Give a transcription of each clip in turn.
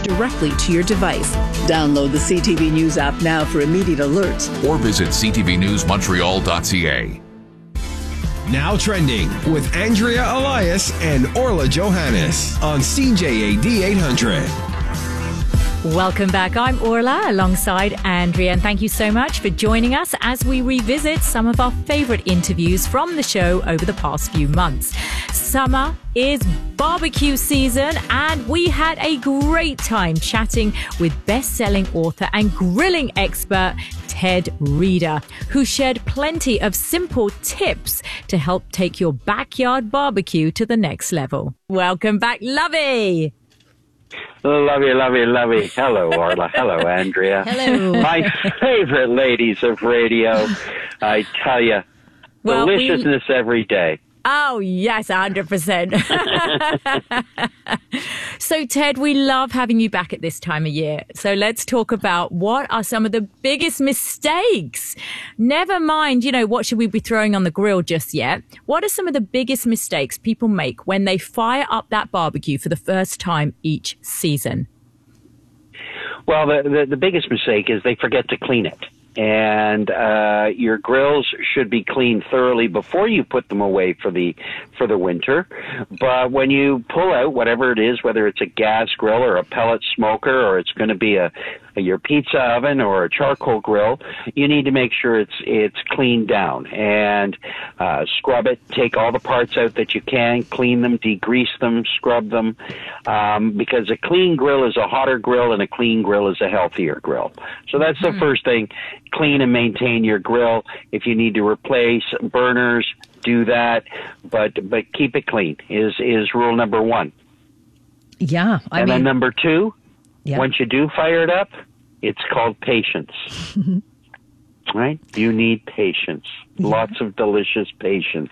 directly to your device. Download the CTV News app now for immediate alerts. Or visit ctvnewsmontreal.ca. Now trending with Andrea Elias and Orla Johannes on CJAD 800. Welcome back. I'm Orla alongside Andrea, and thank you so much for joining us as we revisit some of our favourite interviews from the show over the past few months. Summer is barbecue season, and we had a great time chatting with best-selling author and grilling expert Ted Reader, who shared plenty of simple tips to help take your backyard barbecue to the next level. Welcome back, Lovey. Lovey. Hello, Orla. Hello, Andrea. Hello. My favorite ladies of radio. I tell you, deliciousness every day. Oh, yes, 100%. So, Ted, we love having you back at this time of year. So let's talk about what are some of the biggest mistakes. Never mind, what should we be throwing on the grill just yet? What are some of the biggest mistakes people make when they fire up that barbecue for the first time each season? Well, the biggest mistake is they forget to clean it. And your grills should be cleaned thoroughly before you put them away for the winter. But when you pull out whatever it is, whether it's a gas grill or a pellet smoker, or it's going to be your pizza oven or a charcoal grill, you need to make sure it's cleaned down and scrub it. Take all the parts out that you can, clean them, degrease them, scrub them, because a clean grill is a hotter grill and a clean grill is a healthier grill. So that's the first thing. Clean and maintain your grill. If you need to replace burners, do that, but keep it clean is rule number one. Yeah, then number two, yeah. Once you do fire it up, it's called patience. Right? You need patience. Lots of delicious patience.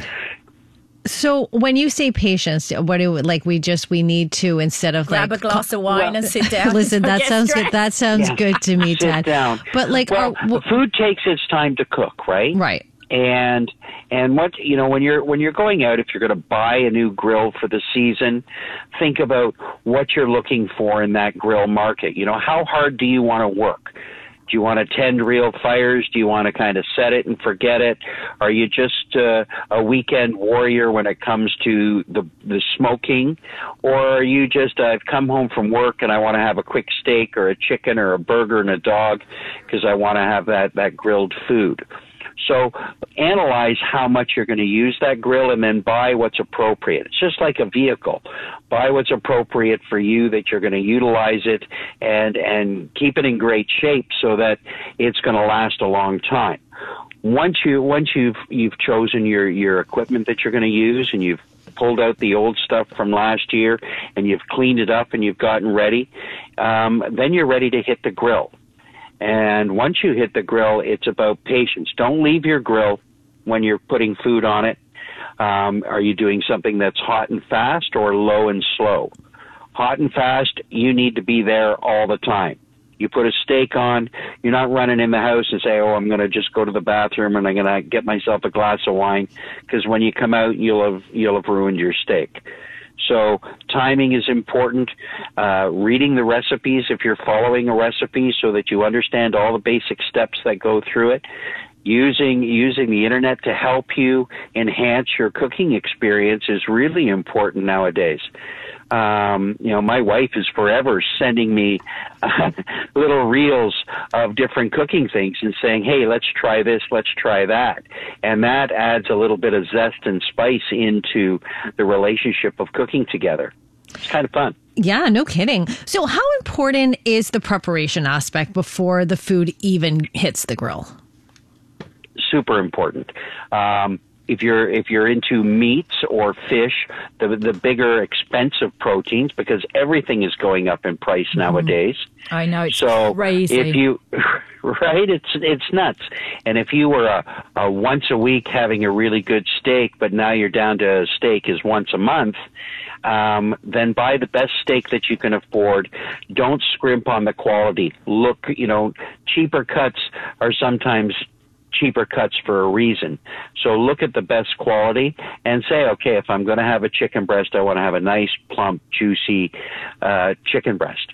So when you say patience, what do we need to, instead of grab a glass of wine and sit down? Listen, that sounds good. That sounds good to me, Ted. Sit down. But food takes its time to cook, right? Right. And what when you're going out, if you're going to buy a new grill for the season, think about what you're looking for in that grill market. How hard do you want to work? Do you want to tend real fires? Do you want to kind of set it and forget it? Are you just a weekend warrior when it comes to the smoking? Or are you just, I've come home from work and I want to have a quick steak or a chicken or a burger and a dog because I want to have that grilled food? So analyze how much you're going to use that grill and then buy what's appropriate. It's just like a vehicle. Buy what's appropriate for you, that you're going to utilize it and keep it in great shape so that it's going to last a long time. Once you've chosen your equipment that you're going to use and you've pulled out the old stuff from last year and you've cleaned it up and you've gotten ready, then you're ready to hit the grill. And once you hit the grill, it's about patience. Don't leave your grill when you're putting food on it. Are you doing something that's hot and fast or low and slow? Hot and fast, you need to be there all the time. You put a steak on, you're not running in the house and say, I'm going to just go to the bathroom and I'm going to get myself a glass of wine, because when you come out, you'll have ruined your steak. So timing is important. Reading the recipes if you're following a recipe so that you understand all the basic steps that go through it. Using the internet to help you enhance your cooking experience is really important nowadays. My wife is forever sending me little reels of different cooking things and saying, hey, let's try this, let's try that. And that adds a little bit of zest and spice into the relationship of cooking together. It's kind of fun. Yeah, no kidding. So how important is the preparation aspect before the food even hits the grill? Super important. If you're into meats or fish, the bigger expensive proteins, because everything is going up in price nowadays. I know, it's crazy. If you right, it's nuts. And if you were a once a week having a really good steak, but now you're down to a steak is once a month, then buy the best steak that you can afford. Don't scrimp on the quality. Look, cheaper cuts are sometimes cheaper cuts for a reason. So look at the best quality and say, okay, if I'm going to have a chicken breast, I want to have a nice, plump, juicy chicken breast.